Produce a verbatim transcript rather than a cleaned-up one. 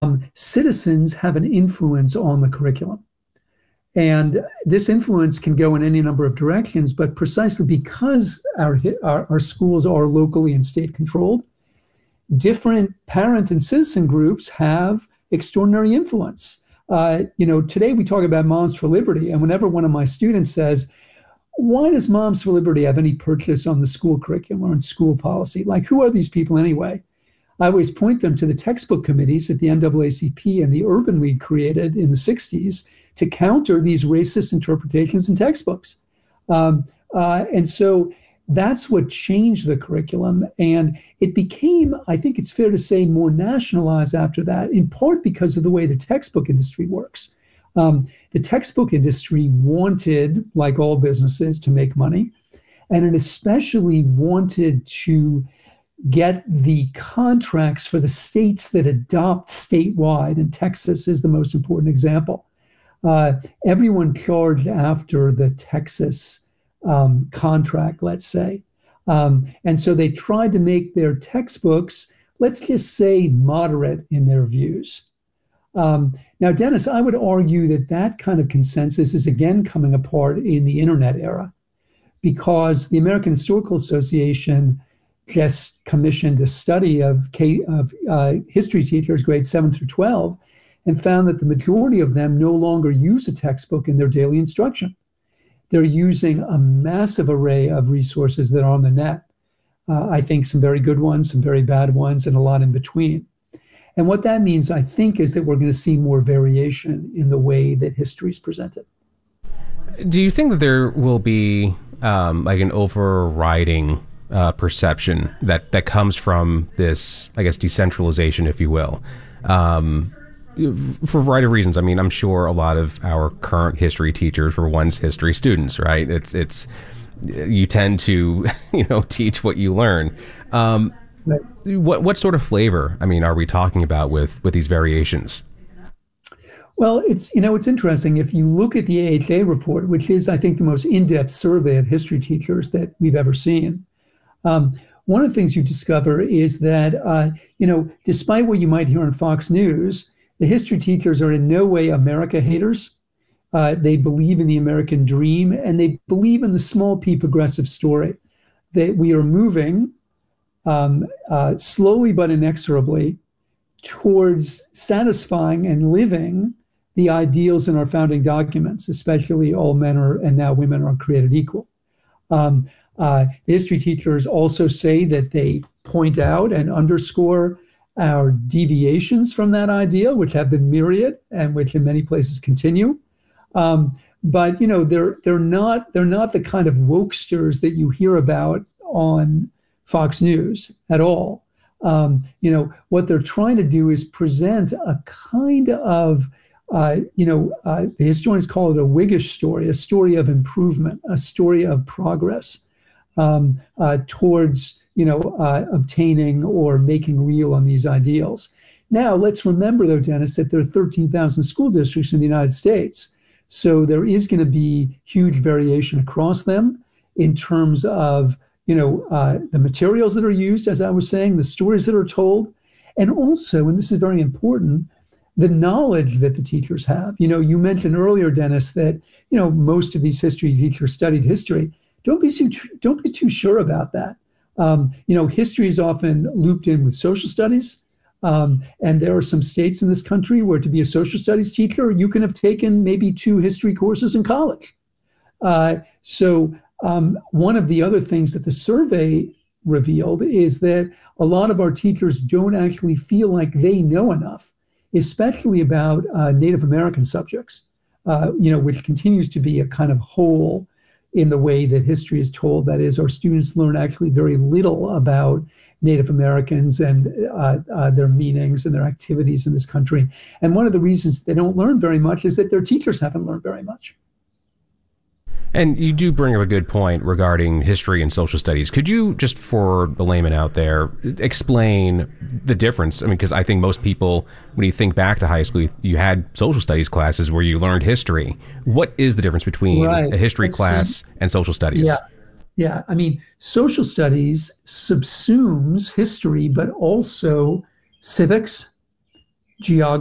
citizens have an influence on the curriculum. And this influence can go in any number of directions, but precisely because our, our, our schools are locally and state controlled, different parent and citizen groups have extraordinary influence. Uh, you know, today we talk about Moms for Liberty, and whenever one of my students says, why does Moms for Liberty have any purchase on the school curriculum or on school policy? Like, who are these people anyway? I always point them to the textbook committees that the N double A C P and the Urban League created in the sixties to counter these racist interpretations in textbooks. Um, uh, and so that's what changed the curriculum. And it became, I think it's fair to say, more nationalized after that, in part because of the way the textbook industry works. Um, the textbook industry wanted, like all businesses, to make money. And it especially wanted to get the contracts for the states that adopt statewide, and Texas is the most important example. Uh, everyone charged after the Texas um, contract, let's say. Um, and so they tried to make their textbooks, let's just say, moderate in their views. Um, now, Dennis, I would argue that that kind of consensus is again coming apart in the internet era, because the American Historical Association just commissioned a study of, K, of uh, history teachers grades seven through twelve and found that the majority of them no longer use a textbook in their daily instruction. They're using a massive array of resources that are on the net. Uh, I think some very good ones, some very bad ones, and a lot in between. And what that means, I think, is that we're going to see more variation in the way that history is presented. Do you think that there will be um, like an overriding uh, perception that, that comes from this, I guess, decentralization, if you will? Um, for a variety of reasons. I mean, I'm sure a lot of our current history teachers were once history students, right? It's, it's, you tend to, you know, teach what you learn. Um, right. What, what sort of flavor, I mean, are we talking about with, with these variations? Well, it's, you know, it's interesting. If you look at the A H A report, which is, I think, the most in-depth survey of history teachers that we've ever seen, um, one of the things you discover is that, uh, you know, despite what you might hear on Fox News, the history teachers are in no way America haters. Uh, they believe in the American dream, and they believe in the small p progressive story, that we are moving um, uh, slowly but inexorably towards satisfying and living the ideals in our founding documents, especially all men are and now women are created equal. Um, uh, the history teachers also say that they point out and underscore our deviations from that ideal, which have been myriad and which in many places continue. Um, but you know, they're they're not they're not the kind of wokesters that you hear about on Fox News at all. Um, you know, what they're trying to do is present a kind of uh, you know, uh, the historians call it a Whiggish story, a story of improvement, a story of progress um, uh, towards you know, uh, obtaining or making real on these ideals. Now, let's remember, though, Dennis, that there are thirteen thousand school districts in the United States. So there is going to be huge variation across them in terms of, you know, uh, the materials that are used, as I was saying, the stories that are told, and also, and this is very important, the knowledge that the teachers have. You know, you mentioned earlier, Dennis, that, you know, most of these history teachers studied history. Don't be too, don't be too sure about that. Um, you know, history is often looped in with social studies. Um, and there are some states in this country where to be a social studies teacher, you can have taken maybe two history courses in college. Uh, so um, one of the other things that the survey revealed is that a lot of our teachers don't actually feel like they know enough, especially about uh, Native American subjects, uh, you know, which continues to be a kind of hole in the way that history is told. That is, our students learn actually very little about Native Americans and uh, uh, their meanings and their activities in this country. And one of the reasons they don't learn very much is that their teachers haven't learned very much. And you do bring up a good point regarding history and social studies. Could you, just for the layman out there, explain the difference? I mean, because I think most people, when you think back to high school, you had social studies classes where you learned history. What is the difference between right. a history Let's class see. and social studies? Yeah. Yeah, I mean, social studies subsumes history, but also civics, geography